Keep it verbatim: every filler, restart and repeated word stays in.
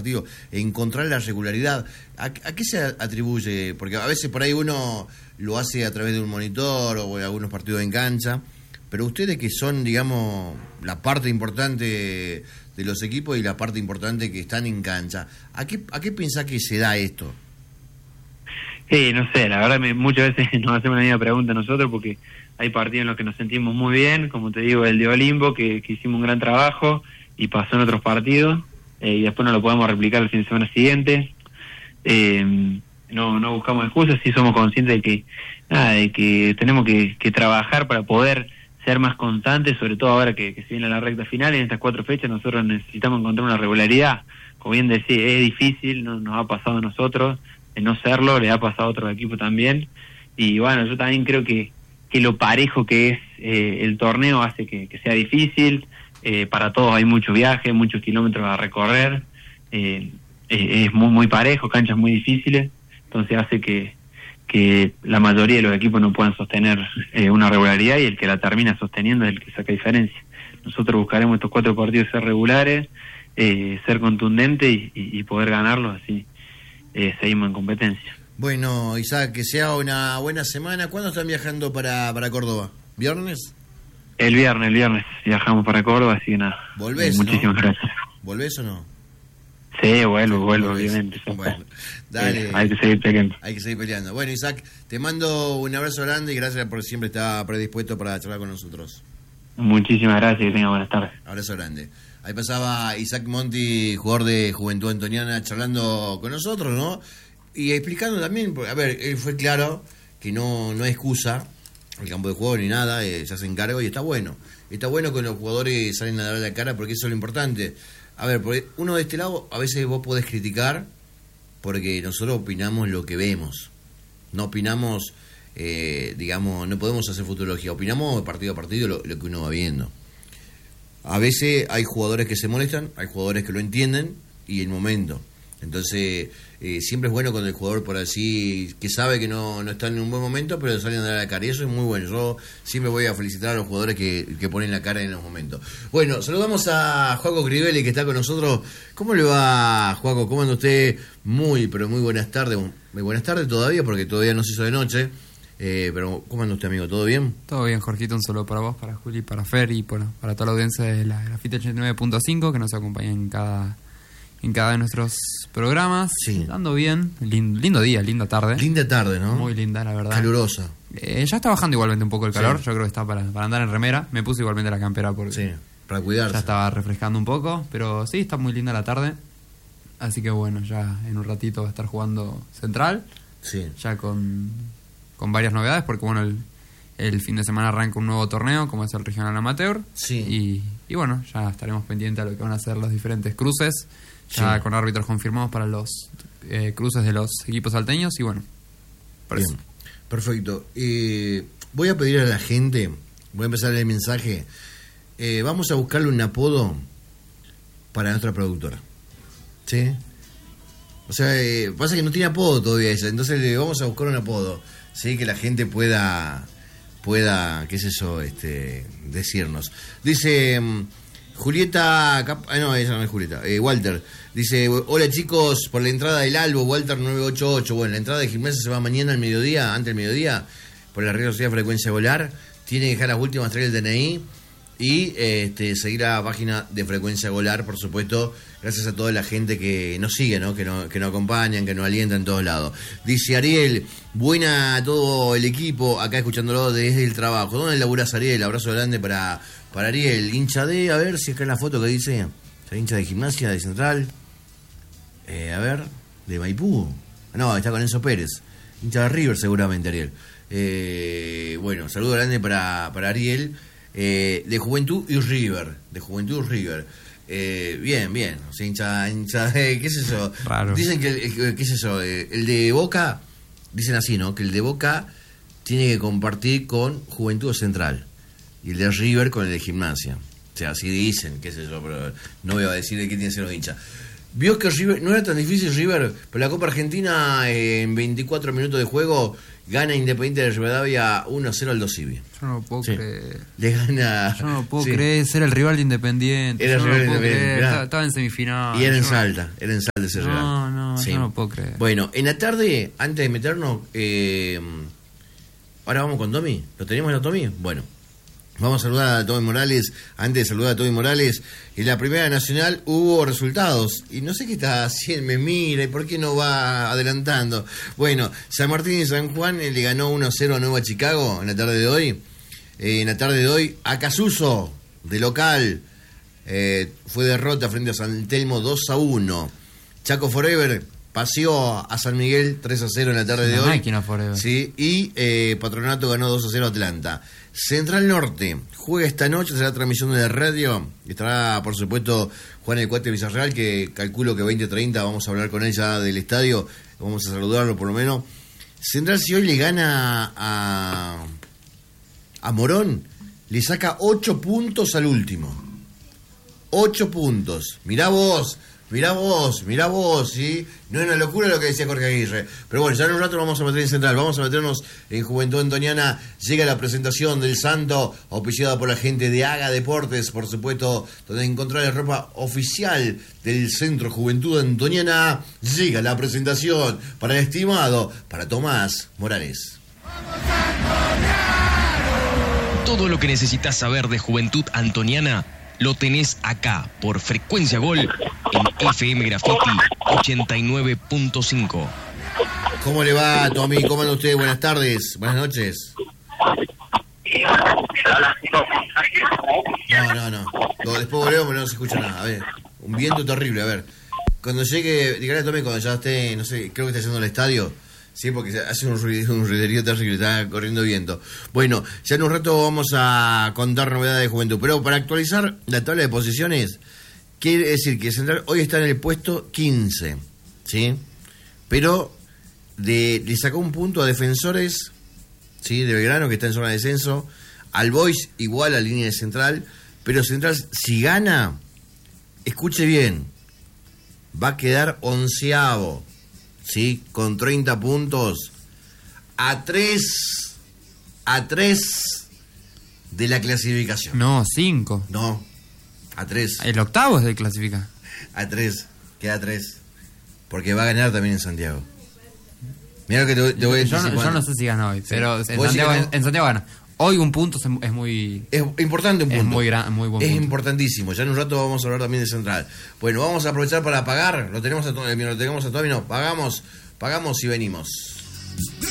partido, encontrar la regularidad. ¿A, a qué se atribuye? Porque a veces por ahí uno lo hace a través de un monitor o en algunos partidos en cancha, pero ustedes que son, digamos, la parte importante de los equipos y la parte importante que están en cancha, ¿a qué, a qué pensás que se da esto? Sí, no sé, la verdad me, muchas veces nos hacemos la misma pregunta nosotros porque hay partidos en los que nos sentimos muy bien, como te digo, el de Olimpo, que, que hicimos un gran trabajo y pasó en otros partidos, eh, y después no lo podemos replicar el fin de semana siguiente. Eh, no no buscamos excusas, sí somos conscientes de que nada, de que tenemos que, que trabajar para poder ser más constantes, sobre todo ahora que, que se viene la recta final y en estas cuatro fechas nosotros necesitamos encontrar una regularidad. Como bien decía, es difícil, no, nos ha pasado a nosotros, de no serlo, le ha pasado a otro equipo también, y bueno, yo también creo que, que lo parejo que es eh, el torneo hace que, que sea difícil, eh, para todos hay mucho viaje, muchos kilómetros a recorrer, eh, eh, es muy muy parejo, canchas muy difíciles, entonces hace que, que la mayoría de los equipos no puedan sostener eh, una regularidad y el que la termina sosteniendo es el que saca diferencia. Nosotros buscaremos estos cuatro partidos ser regulares, eh, ser contundentes y, y, y poder ganarlos, así eh, seguimos en competencia. Bueno, Isaac, que sea una buena semana. ¿Cuándo están viajando para, para Córdoba? ¿Viernes? El viernes, el viernes viajamos para Córdoba, así que nada. ¿Volvés, eh, Muchísimas ¿no? gracias. ¿Volvés o no? Sí, vuelvo, Sí, vuelvo, volvés. obviamente. Bueno, dale. Eh, hay que seguir peleando. Hay que seguir peleando. Bueno, Isaac, te mando un abrazo grande y gracias por siempre estar predispuesto para charlar con nosotros. Muchísimas gracias, que tenga buenas tardes. Abrazo grande. Ahí pasaba Isaac Monti, jugador de Juventud Antoniana, charlando con nosotros, ¿no? Y explicando también, a ver, él fue claro que no, no hay excusa, el campo de juego ni nada, eh, se hacen cargo y está bueno. Está bueno que los jugadores salen a dar la cara porque eso es lo importante. A ver, porque uno de este lado, a veces vos podés criticar porque nosotros opinamos lo que vemos. No opinamos, eh, digamos, no podemos hacer futurología, opinamos partido a partido lo, lo que uno va viendo. A veces hay jugadores que se molestan, hay jugadores que lo entienden y el momento. Entonces, eh, siempre es bueno cuando el jugador por así, que sabe que no, no está en un buen momento, pero salen a dar la cara. Y eso es muy bueno. Yo siempre voy a felicitar a los jugadores que, que ponen la cara en los momentos. Bueno, saludamos a Joaco Crivelli, que está con nosotros. ¿Cómo le va, Joaco? ¿Cómo anda usted? Muy, pero muy buenas tardes. Muy buenas tardes todavía, porque todavía no se hizo de noche. Eh, pero, ¿cómo anda usted, amigo? ¿Todo bien? Todo bien, Jorgito. Un saludo para vos, para Juli, para Fer y para, para toda la audiencia de la Grafita ochenta y nueve punto cinco que nos acompaña en cada... en cada de nuestros programas, sí. Dando bien, lindo, lindo día, linda tarde. Linda tarde, ¿no? Muy linda, la verdad. Calurosa. Eh, ya está bajando igualmente un poco el calor, sí. Yo creo que está para, para andar en remera. Me puse igualmente la campera porque sí, para cuidarse. Ya estaba refrescando un poco, pero sí, está muy linda la tarde. Así que bueno, ya en un ratito va a estar jugando Central. Sí. Ya con, con varias novedades, porque bueno, el, el fin de semana arranca un nuevo torneo, como es el Regional Amateur. Sí. Y, y bueno, ya estaremos pendientes a lo que van a ser los diferentes cruces. Ya sí. Con árbitros confirmados para los eh, cruces de los equipos salteños y bueno, por bien, eso. Perfecto. Eh, voy a pedir a la gente, voy a empezar el mensaje, eh, vamos a buscarle un apodo para nuestra productora. ¿Sí? O sea, eh, pasa que no tiene apodo todavía ella, entonces le vamos a buscar un apodo, ¿sí? Que la gente pueda, pueda, qué es eso, este, decirnos. Dice... Julieta, Cap- ah, no, esa no es Julieta, eh, Walter, dice, hola chicos, por la entrada del Albo, Walter nueve ocho ocho, bueno, la entrada de gimnasia se va mañana al mediodía, antes del mediodía, por la red social Frecuencia Volar, tiene que dejar las últimas tres del D N I y este, seguir la página de Frecuencia Volar, por supuesto, gracias a toda la gente que nos sigue, ¿no? Que, no, que nos acompañan, que nos alientan en todos lados. Dice Ariel, buena a todo el equipo, acá escuchándolo desde el trabajo. ¿Dónde laburás, Ariel? Abrazo grande para... Para Ariel, hincha de, a ver si acá en la foto que dice, ¿es hincha de Gimnasia, de Central? Eh, a ver, de Maipú. No, está con Enzo Pérez. Hincha de River seguramente, Ariel. Eh, bueno, saludo grande para, para Ariel, eh, de Juventud y River. De Juventud y River. Eh, bien, bien. O sea, hincha, hincha de, ¿qué es eso? Raro. Dicen que, el, ¿qué es eso? Eh, el de Boca, dicen así, ¿no? Que el de Boca tiene que compartir con Juventud Central. Y el de River con el de Gimnasia. O sea, así dicen, qué sé yo, pero no voy a decir de qué tiene que ser los hinchas. Vio que River, no era tan difícil River, pero la Copa Argentina eh, en veinticuatro minutos de juego gana Independiente de Rivadavia uno a cero al Dosivi. Yo no lo puedo Sí. creer. Le gana... Yo no lo puedo sí. creer, ser el rival de Independiente. Era yo el no rival lo de puedo Independiente, creer. mirá. Estaba, estaba en semifinal. Y era en Yo no- Salta, era en Salta ese No, rival. no, Sí. yo no lo puedo creer. Bueno, en la tarde, antes de meternos, eh, ahora vamos con Tommy. ¿Lo tenemos a Tommy? Bueno, vamos a saludar a Tommy Morales. Antes de saludar a Tommy Morales, en la Primera Nacional hubo resultados. Y no sé qué está haciendo, me mira, y por qué no va adelantando. Bueno, San Martín y San Juan eh, le ganó uno a cero a Nueva Chicago en la tarde de hoy. Eh, en la tarde de hoy, Acasuso, de local, eh, fue derrota frente a San Telmo dos a uno. Chaco Forever paseó a San Miguel tres a cero en la tarde de Una hoy. máquina Forever. Sí, y eh, Patronato ganó dos a cero a Atlanta. Central Norte juega esta noche, será transmisión de la radio. Estará, por supuesto, Juan el Cuate Villarreal, que calculo que veinte treinta vamos a hablar con él ya del estadio. Vamos a saludarlo por lo menos. Central, si hoy le gana a, a Morón, le saca ocho puntos al último. Ocho puntos. Mirá vos, mirá vos, mirá vos, ¿sí? No es una locura lo que decía Jorge Aguirre. Pero bueno, ya en un rato nos vamos a meter en Central. Vamos a meternos en Juventud Antoniana. Llega la presentación del Santo, auspiciada por la gente de Haga Deportes, por supuesto, donde encontrar la ropa oficial del Centro Juventud Antoniana. Llega la presentación para el estimado, para Tomás Morales. Todo lo que necesitas saber de Juventud Antoniana lo tenés acá, por Frecuencia Gol, en F M Graffiti ochenta y nueve punto cinco. ¿Cómo le va, Tommy? ¿Cómo anda usted? Buenas tardes, buenas noches. No, no, no. No, después volvemos, pero no se escucha nada. A ver, un viento terrible, a ver. Cuando llegue, dígale a Tommy cuando ya esté, no sé, creo que está haciendo el estadio. Sí, porque hace un ruido, un ruiderío terrible, está corriendo viento. Bueno, ya en un rato vamos a contar novedades de Juventud. Pero para actualizar la tabla de posiciones, quiere decir que Central hoy está en el puesto quince, ¿sí? Pero de, le sacó un punto a Defensores, ¿sí? De Belgrano, que está en zona de descenso. Al Boys igual a línea de Central. Pero Central, si gana, escuche bien, va a quedar onceavo. Sí, con treinta puntos, a tres, a tres de la clasificación. No, cinco. No, a tres, El octavo es de clasificar. a tres, queda a tres, porque va a ganar también en Santiago. Mira lo que te, te voy a Yo, no- anticipar. yo no sé si gana hoy, Sí. pero en ¿Vos decís Santiago, que no? en Santiago gana. Hoy un punto es- es muy... Es importante un Es punto. muy gran- muy buen Es punto. importantísimo. Ya en un rato vamos a hablar también de Central. Bueno, vamos a aprovechar para pagar. Lo tenemos a todo, lo tenemos a todo, no, pagamos, pagamos y venimos.